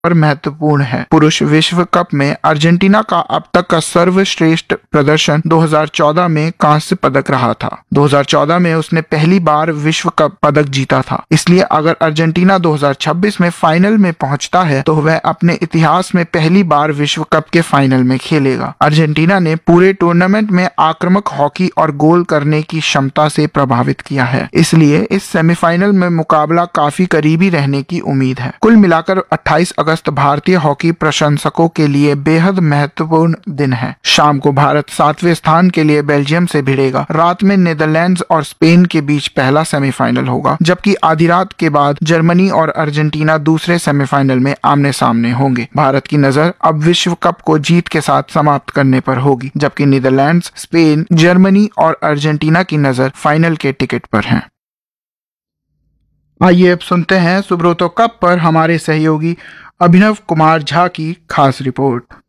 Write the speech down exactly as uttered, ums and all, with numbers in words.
पर महत्वपूर्ण है। पुरुष विश्व कप में अर्जेंटीना का अब तक का सर्वश्रेष्ठ प्रदर्शन दो हज़ार चौदह में कांस्य पदक रहा था। दो हज़ार चौदह में उसने पहली बार विश्व कप पदक जीता था। इसलिए अगर अर्जेंटीना दो हज़ार छब्बीस में फाइनल में पहुंचता है तो वह अपने इतिहास में पहली बार विश्व कप के फाइनल में खेलेगा। अर्जेंटीना ने पूरे टूर्नामेंट में आक्रामक हॉकी और गोल करने की क्षमता से प्रभावित किया है, इसलिए इस सेमीफाइनल में मुकाबला काफी करीबी रहने की उम्मीद है। कुल मिलाकर अट्ठाईस अगस्त भारतीय हॉकी प्रशंसकों के लिए बेहद महत्वपूर्ण दिन है। शाम को भारत सातवें स्थान के लिए बेल्जियम से भिड़ेगा। रात में नीदरलैंड्स और स्पेन के बीच पहला सेमीफाइनल होगा, जबकि आधी रात के बाद जर्मनी और अर्जेंटीना दूसरे सेमीफाइनल में आमने सामने होंगे। भारत की नजर अब विश्व कप को जीत के साथ समाप्त करने पर होगी, जबकि नीदरलैंड्स, स्पेन, जर्मनी और अर्जेंटीना की नजर फाइनल के टिकट पर है। आइए अब सुनते हैं सुब्रोतो कप पर हमारे सहयोगी अभिनव कुमार झा की खास रिपोर्ट।